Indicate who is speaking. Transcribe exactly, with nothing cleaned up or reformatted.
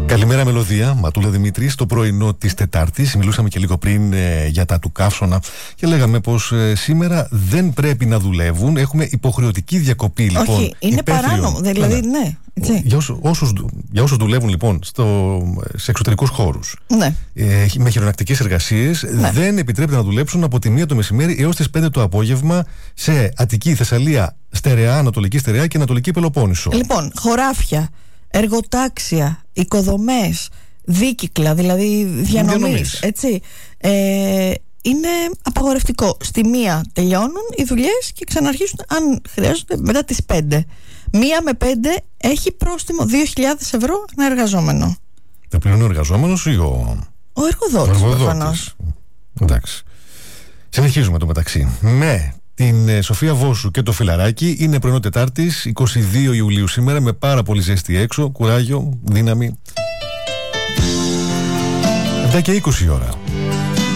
Speaker 1: Καλημέρα Μελωδία, Ματούλα Δημήτρη. Στο πρωινό της Τετάρτης μιλούσαμε και λίγο πριν ε, για τα του καύσωνα και λέγαμε πως ε, σήμερα δεν πρέπει να δουλεύουν. Έχουμε υποχρεωτική διακοπή λοιπόν.
Speaker 2: Όχι, είναι
Speaker 1: υπαίθριων.
Speaker 2: παράνομο. Δηλαδή, ναι. ναι έτσι.
Speaker 1: Για, όσους, όσους, για όσους δουλεύουν λοιπόν στο, σε εξωτερικούς χώρους,
Speaker 2: ναι.
Speaker 1: ε, με χειρονακτικές εργασίες, ναι. δεν επιτρέπεται να δουλέψουν από τη μία το μεσημέρι έως τις πέντε το απόγευμα σε Αττική, Θεσσαλία, Στερεά, Ανατολική Στερεά και Ανατολική Πελοπόννησο.
Speaker 2: Λοιπόν, χωράφια, εργοτάξια, οικοδομές, δίκυκλα, δηλαδή διανομής, έτσι, ε, είναι απαγορευτικό. Στη μία τελειώνουν οι δουλειές και ξαναρχίσουν αν χρειάζονται μετά τις πέντε. Μία με πέντε έχει πρόστιμο δύο χιλιάδες ευρώ ένα εργαζόμενο.
Speaker 1: Το πληρώνει ο εργαζόμενος ή ο...
Speaker 2: Ο εργοδότης, προφανώς.
Speaker 1: Εντάξει. Συνεχίζουμε το μεταξύ. Με την Σοφία Βόσου και το Φιλαράκι. Είναι πρωινό Τετάρτης, είκοσι δύο Ιουλίου σήμερα, με πάρα πολύ ζέστη έξω. Κουράγιο, δύναμη. επτά και είκοσι ώρα.